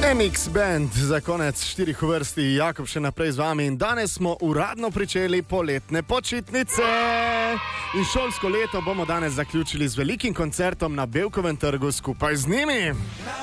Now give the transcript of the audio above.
MX Band za konec 4 v vrsti, Jakob še naprej z vami in danes smo uradno pričeli poletne počitnice. In šolsko leto bomo danes zaključili z velikim koncertom na Bevkovem trgu skupaj z njimi.